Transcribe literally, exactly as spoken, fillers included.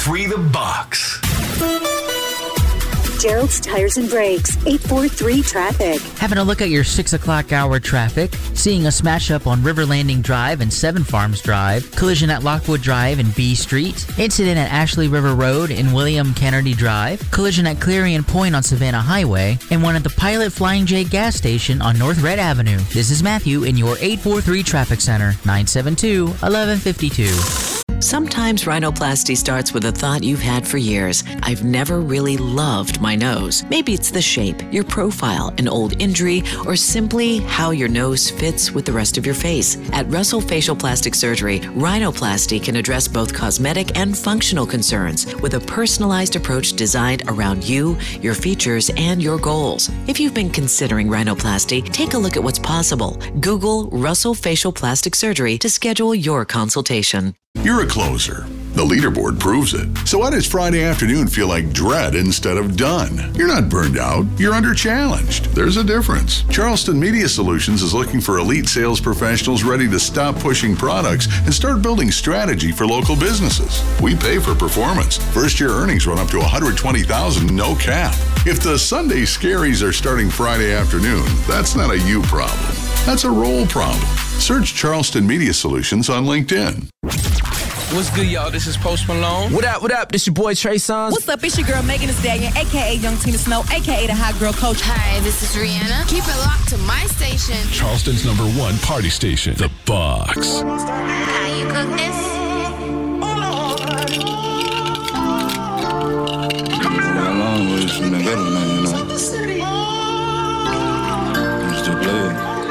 three The Box. Gerald's Tires and Brakes, eight four three traffic. Having a look at your six o'clock hour traffic, seeing a smash up on River Landing Drive and Seven Farms Drive, collision at Lockwood Drive and B Street, incident at Ashley River Road and William Kennedy Drive, collision at Clarion Point on Savannah Highway, and one at the Pilot Flying J gas station on North Red Avenue. This is Matthew in your eight four three Traffic Center, nine seven two, one one five two. Sometimes rhinoplasty starts with a thought you've had for years. I've never really loved my nose. Maybe it's the shape, your profile, an old injury, or simply how your nose fits with the rest of your face. At Russell Facial Plastic Surgery, rhinoplasty can address both cosmetic and functional concerns with a personalized approach designed around you, your features, and your goals. If you've been considering rhinoplasty, take a look at what's possible. Google Russell Facial Plastic Surgery to schedule your consultation. You're a closer. The leaderboard proves it. So why does Friday afternoon feel like dread instead of done? You're not burned out. You're under-challenged. There's a difference. Charleston Media Solutions is looking for elite sales professionals ready to stop pushing products and start building strategy for local businesses. We pay for performance. First-year earnings run up to one hundred twenty thousand dollars, no cap. If the Sunday scaries are starting Friday afternoon, that's not a you problem. That's a role problem. Search Charleston Media Solutions on LinkedIn. What's good, y'all? This is Post Malone. What up, what up? This your boy, Trey Songz. What's up? It's your girl, Megan Thee Stallion, a k a. Young Tina Snow, a k a the Hot Girl Coach. Hi, this is Rihanna. Keep it locked to my station. Charleston's number one party station, The Box. How you cook this?